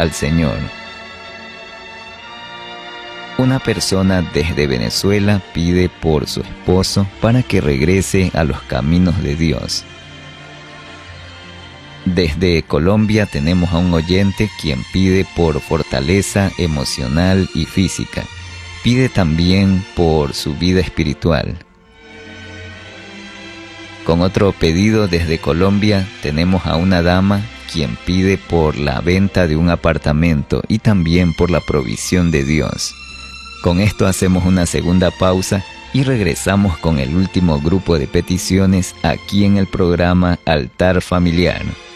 al Señor. Una persona desde Venezuela pide por su esposo para que regrese a los caminos de Dios. Desde Colombia tenemos a un oyente quien pide por fortaleza emocional y física. Pide también por su vida espiritual. Con otro pedido desde Colombia tenemos a una dama quien pide por la venta de un apartamento y también por la provisión de Dios. Con esto hacemos una segunda pausa y regresamos con el último grupo de peticiones aquí en el programa Altar Familiar.